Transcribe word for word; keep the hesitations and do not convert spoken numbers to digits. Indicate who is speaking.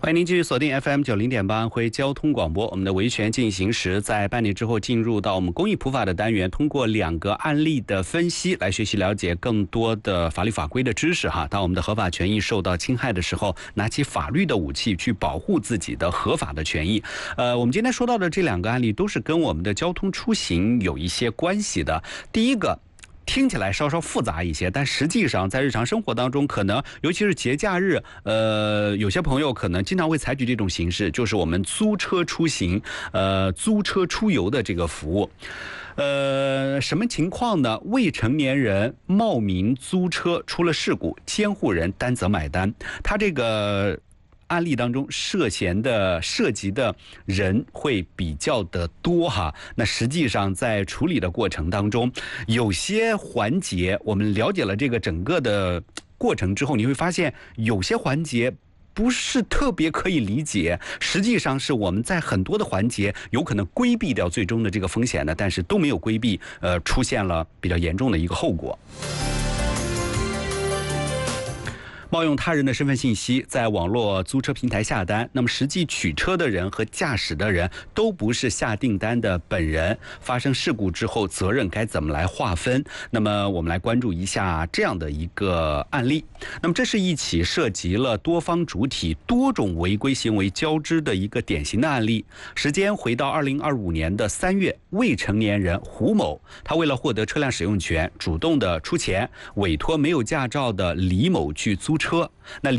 Speaker 1: 欢迎您继续锁定 F M 九零点八安徽交通广播。我们的维权进行时，在半点之后进入到我们公益普法的单元，通过两个案例的分析来学习了解更多的法律法规的知识哈。当我们的合法权益受到侵害的时候，拿起法律的武器去保护自己的合法的权益。呃，我们今天说到的这两个案例都是跟我们的交通出行有一些关系的。第一个听起来稍稍复杂一些，但实际上在日常生活当中，可能尤其是节假日，呃，有些朋友可能经常会采取这种形式，就是我们租车出行，呃，租车出游的这个服务。呃，什么情况呢？未成年人冒名租车出了事故，监护人担责买单。他这个案例当中涉嫌的涉及的人会比较的多哈，那实际上在处理的过程当中，有些环节我们了解了这个整个的过程之后，你会发现有些环节不是特别可以理解，实际上是我们在很多的环节有可能规避掉最终的这个风险的，但是都没有规避，呃，出现了比较严重的一个后果。冒用他人的身份信息在网络租车平台下单，那么实际取车的人和驾驶的人都不是下订单的本人，发生事故之后责任该怎么来划分？那么我们来关注一下这样的一个案例。那么这是一起涉及了多方主体多种违规行为交织的一个典型的案例。时间回到二零二五年的三月，未成年人胡某，他为了获得车辆使用权，主动的出钱委托没有驾照的李某去租车。那